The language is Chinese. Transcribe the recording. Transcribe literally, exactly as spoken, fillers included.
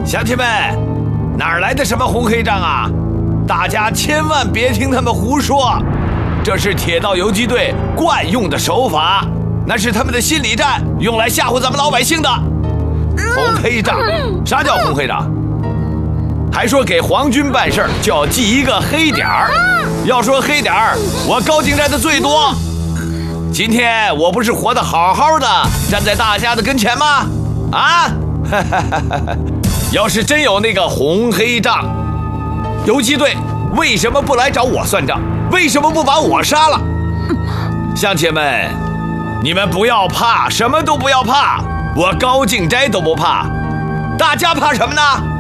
乡亲们，哪儿来的什么红黑账啊？大家千万别听他们胡说，这是铁道游击队惯用的手法，那是他们的心理战，用来吓唬咱们老百姓的。红黑账，啥叫红黑账？还说给皇军办事儿就要记一个黑点儿。要说黑点儿，我高景占的最多。今天我不是活得好好的，站在大家的跟前吗？啊，要是真有那个红黑账，游击队为什么不来找我算账？为什么不把我杀了？乡亲们，你们不要怕，什么都不要怕，我高静斋都不怕，大家怕什么呢？